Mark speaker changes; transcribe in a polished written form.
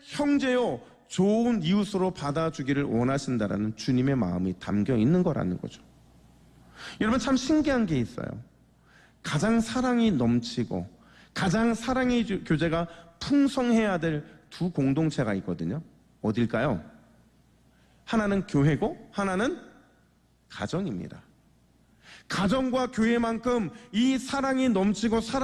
Speaker 1: 형제요 좋은 이웃으로 받아주기를 원하신다라는 주님의 마음이 담겨 있는 거라는 거죠. 여러분, 참 신기한 게 있어요. 가장 사랑이 넘치고 가장 사랑의 교제가 풍성해야 될 두 공동체가 있거든요. 어딜까요? 하나는 교회고 하나는 가정입니다. 가정과 교회만큼 이 사랑이 넘치고